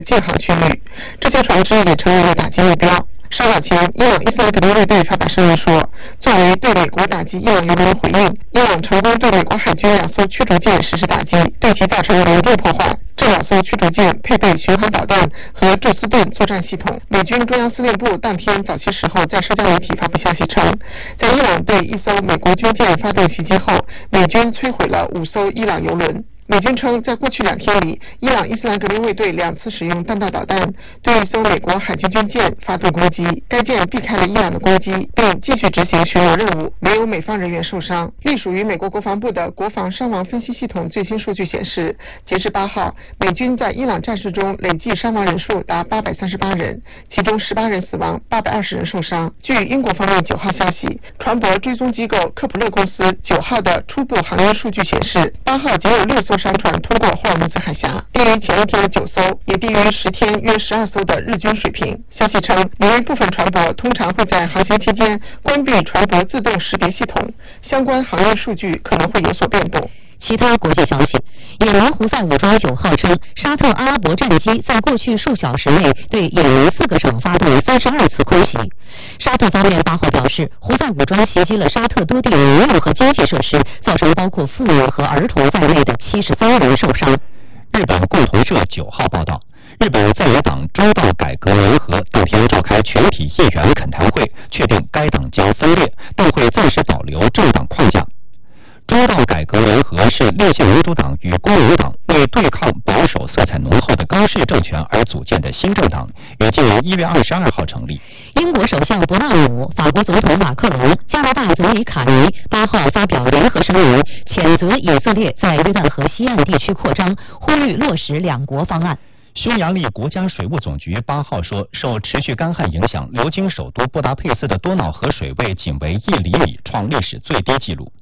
禁航区域，这些船只也成为了打击目标。稍早前，伊朗伊斯兰革命卫队发表声明说，作为对美国打击伊朗油轮的回应，伊朗成功对美国海军2艘驱逐舰实施打击，对其造成严重破坏。这2艘驱逐舰配备巡航导弹和宙斯盾作战系统。美军中央司令部当天早些时候在社交媒体发布消息称，在伊朗对1艘美国军舰发动袭击后，美军摧毁了5艘伊朗油轮。美军称，在过去2天里，伊朗伊斯兰革命卫队2次使用弹道导弹对1艘美国海军军舰发动攻击，该舰避开了伊朗的攻击，并继续执行巡逻任务，没有美方人员受伤。隶属于美国国防部的国防伤亡分析系统最新数据显示，截至8号，美军在伊朗战事中累计伤亡人数达838人，其中18人死亡，820人受伤。据英国方面9号消息，船舶追踪机构科普勒公司9号的初步航运数据显示，8号仅有6艘商船通过霍尔木兹海峡，低于前一天的9艘，也低于10天约12艘的日均水平。消息称，由于部分船舶通常会在航行期间关闭船舶自动识别系统，相关航运数据可能会有所变动。 其他国际消息，也门胡塞武装9号称，沙特阿拉伯战机在过去数小时内对也门4个省发动32次空袭。沙特方面8号表示，胡塞武装袭击了沙特多地民用和经济设施，造成包括妇女和儿童在内的73人受伤。 日本共同社9号报道，日本在野党中道改革联合当天召开全体议员恳谈会，确定该党将分裂，但会暂时保留政党框架。中道改革联合是烈性民主党与公民党为对抗保守色彩浓厚的刚氏政权而组建的新政党，于今年1月22号成立。 英国首相伯纳姆、法国总统马克龙、加拿大总理卡尼8号发表联合声明，谴责以色列在约旦河西岸地区扩张，呼吁落实2国方案。 匈牙利国家水务总局8号说，受持续干旱影响，流经首都布达佩斯的多瑙河水位仅为1厘米，创历史最低纪录。